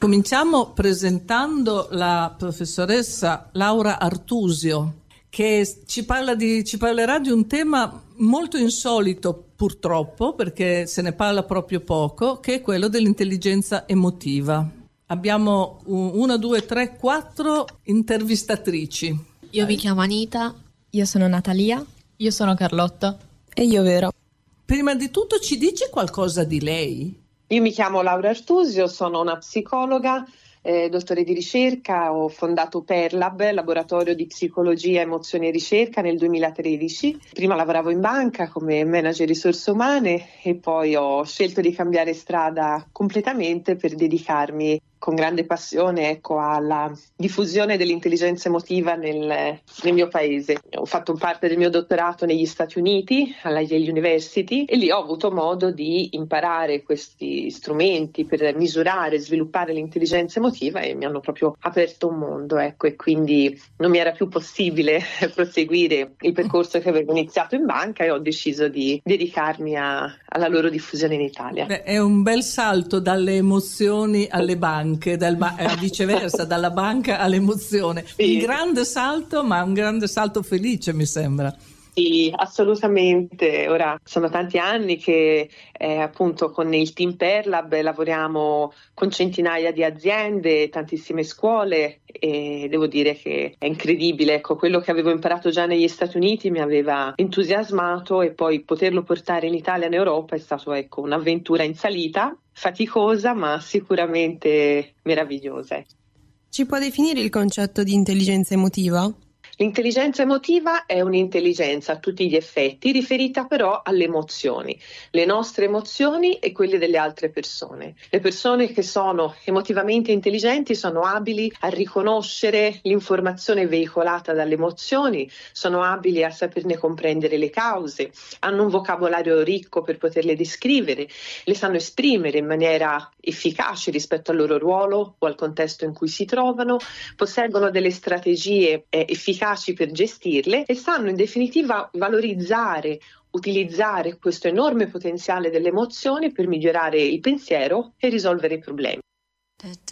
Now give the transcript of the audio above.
Cominciamo presentando la professoressa Laura Artusio, che ci parlerà di un tema molto insolito, purtroppo, perché se ne parla proprio poco, che è quello dell'intelligenza emotiva. Abbiamo 1, 2, 3, 4 intervistatrici. Io mi chiamo Anita. Io sono Natalia. Io sono Carlotta. E io Vera. Prima di tutto ci dice qualcosa di lei? Io mi chiamo Laura Artusio, sono una psicologa, dottore di ricerca, ho fondato Perlab, laboratorio di psicologia, emozioni e ricerca nel 2013. Prima lavoravo in banca come manager risorse umane e poi ho scelto di cambiare strada completamente per dedicarmi con grande passione alla diffusione dell'intelligenza emotiva nel mio paese. Ho fatto parte del mio dottorato negli Stati Uniti, alla Yale University, e lì ho avuto modo di imparare questi strumenti per misurare e sviluppare l'intelligenza emotiva e mi hanno proprio aperto un mondo, e quindi non mi era più possibile proseguire il percorso che avevo iniziato in banca e ho deciso di dedicarmi alla loro diffusione in Italia. È un bel salto dalle emozioni alle banche. Viceversa, dalla banca all'emozione. Sì. Un grande salto, ma un grande salto felice, mi sembra. Sì, assolutamente. Ora sono tanti anni che appunto con il team Perlab lavoriamo con centinaia di aziende, tantissime scuole, e devo dire che è incredibile. Quello che avevo imparato già negli Stati Uniti mi aveva entusiasmato e poi poterlo portare in Italia e in Europa è stato un'avventura in salita, faticosa ma sicuramente meravigliosa. Ci può definire il concetto di intelligenza emotiva? L'intelligenza emotiva è un'intelligenza a tutti gli effetti riferita però alle emozioni, le nostre emozioni e quelle delle altre persone. Le persone che sono emotivamente intelligenti sono abili a riconoscere l'informazione veicolata dalle emozioni, sono abili a saperne comprendere le cause, hanno un vocabolario ricco per poterle descrivere, le sanno esprimere in maniera efficace rispetto al loro ruolo o al contesto in cui si trovano, posseggono delle strategie efficaci per gestirle e sanno in definitiva valorizzare, utilizzare questo enorme potenziale delle emozioni per migliorare il pensiero e risolvere i problemi.